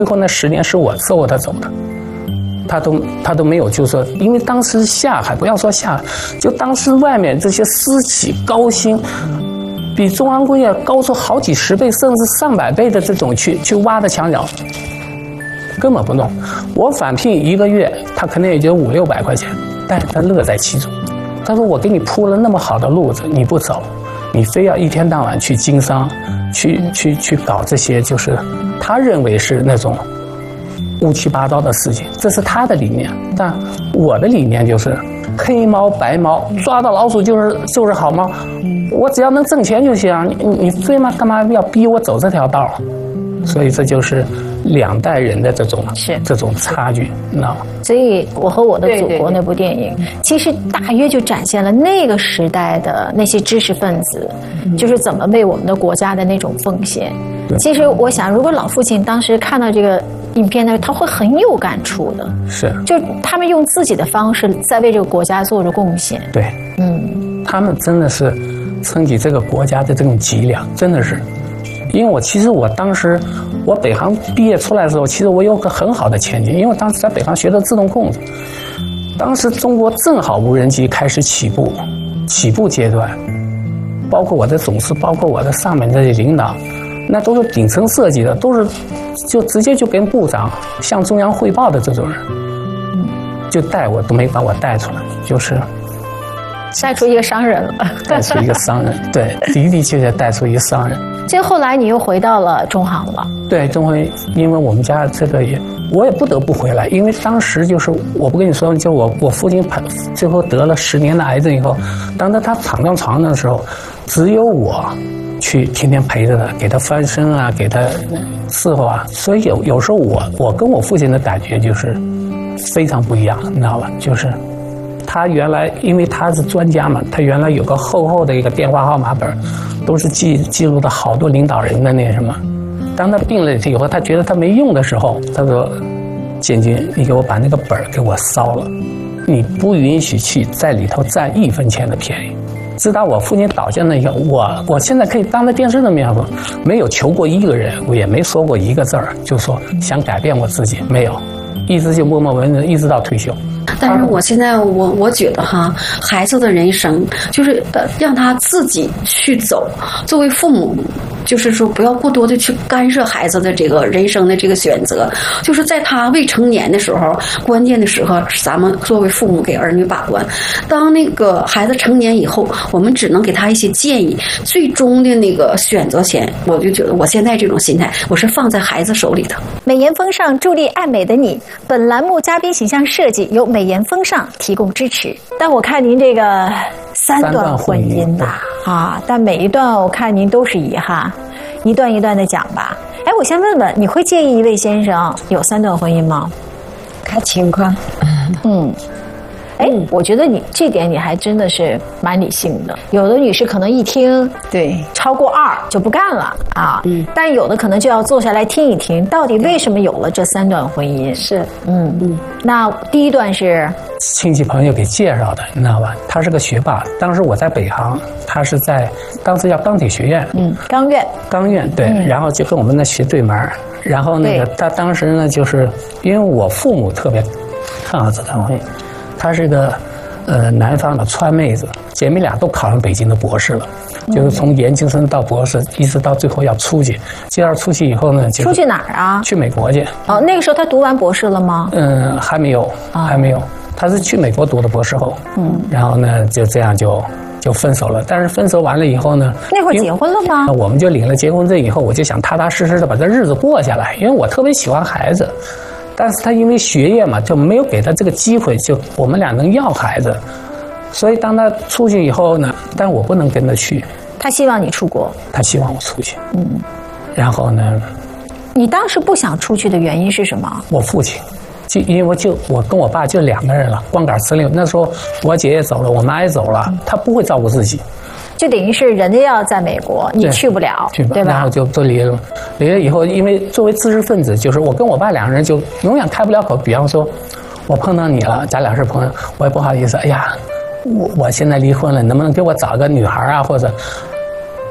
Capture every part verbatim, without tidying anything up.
最后那十年是我伺候他走的，他都他都没有，就是说，因为当时下海，不要说下海，就当时外面这些私企高薪，比中航工业高出好几十倍，甚至上百倍的这种去去挖的墙角，根本不弄。我返聘一个月，他可能也就五六百块钱，但是他乐在其中。他说：“我给你铺了那么好的路子，你不走，你非要一天到晚去经商，去去去搞这些，就是他认为是那种乌七八糟的事情，这是他的理念。但我的理念就是黑猫白猫，抓到老鼠就是就是好猫，我只要能挣钱就行。你你非嘛干嘛要逼我走这条道？所以这就是两代人的这种是这种差距，你知道吗？ 所以我和我的祖国对对对那部电影，其实大约就展现了那个时代的那些知识分子，就是怎么为我们的国家的那种奉献。其实我想，如果老父亲当时看到这个影片呢，他会很有感触的。 是， 就他们用自己的方式在为这个国家做着贡献。 对， 嗯， 他们真的是撑起这个国家的这种脊梁，真的是。因为我其实我当时我北航毕业出来的时候，其实我有个很好的前景，因为我当时在北航学的自动控制，当时中国正好无人机开始起步，起步阶段，包括我的总司，包括我的上面这些领导，那都是顶层设计的，都是就直接就跟部长向中央汇报的这种人，就带我都没把我带出来，就是带出一个商人了。 带出一个商人，对，的的确确带出一个商人。 所以后来你又回到了中航了。 对，中辉，因为我们家这个也，我也不得不回来，因为当时就是我不跟你说，就我我父亲最后得了十年的癌症以后，当他他躺上床的时候，只有我去天天陪着他，给他翻身啊，给他伺候啊，所以有有时候我我跟我父亲的感觉就是非常不一样，你知道吧？就是他原来因为他是专家嘛，他原来有个厚厚的一个电话号码本，都是记记录的好多领导人的那什么。当他病了以后，他觉得他没用的时候，他说：“建军，你给我把那个本给我烧了，你不允许去在里头占一分钱的便宜。”直到我父亲倒下那一刻，我我现在可以当着电视的面说，没有求过一个人，我也没说过一个字儿，就说想改变我自己，没有，一直就默默无闻，一直到退休。 但是我现在我我觉得哈，孩子的人生就是呃让他自己去走。作为父母，就是说不要过多的去干涉孩子的这个人生的这个选择。就是在他未成年的时候，关键的时候，咱们作为父母给儿女把关。当那个孩子成年以后，我们只能给他一些建议。最终的那个选择权，我就觉得我现在这种心态，我是放在孩子手里的。 美颜风尚助力爱美的你，本栏目嘉宾形象设计由美颜风尚提供支持。但我看您这个三段婚姻呐、啊，啊，但每一段我看您都是遗憾，一段一段的讲吧。哎，我先问问，你会介意一位先生有三段婚姻吗？ 看情况。 嗯。哎，我觉得你这点你还真的是蛮理性的。有的女士可能一听对超过二就不干了啊，嗯，但有的可能就要坐下来听一听，到底为什么有了这三段婚姻？ 是， 嗯嗯。那第一段是亲戚朋友给介绍的，你知道吧？他是个学霸，当时我在北航，他是在当时叫钢铁学院， 嗯，钢院， 钢院对、嗯，然后就跟我们那学对门，然后那个他当时呢，就是因为我父母特别看好这段婚姻。她是个，呃，南方的川妹子，姐妹俩都考上北京的博士了，嗯、就是从研究生到博士，一直到最后要出去。介绍出去以后呢，就是、 出去哪儿啊？ 去美国去。 哦，那个时候她读完博士了吗？ 嗯，还没有，哦、还没有。她是去美国读的博士后，嗯，然后呢，就这样就就分手了。但是分手完了以后呢， 那会儿结婚了吗？ 我们就领了结婚证以后，我就想踏踏实实的把这日子过下来，因为我特别喜欢孩子。但是他因为学业嘛，就没有给他这个机会，就我们俩能要孩子，所以当他出去以后呢，但我不能跟他去。 他希望你出国， 他希望我出去。嗯，然后呢？ 你当时不想出去的原因是什么？ 我父亲，就因为我就我跟我爸就两个人了，光杆司令。那时候我姐也走了，我妈也走了，他不会照顾自己。 就等于是人家要在美国，你去不了， 去不对吧？ 然后就都离了。离了以后，因为作为知识分子，就是我跟我爸两个人就永远开不了口。比方说，我碰到你了，咱俩是朋友，我也不好意思。哎呀，我我现在离婚了，能不能给我找个女孩啊？或者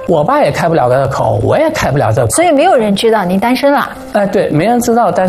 我爸也开不了这个口，我也开不了这个口。 所以没有人知道您单身了。 哎、呃，对，没人知道，但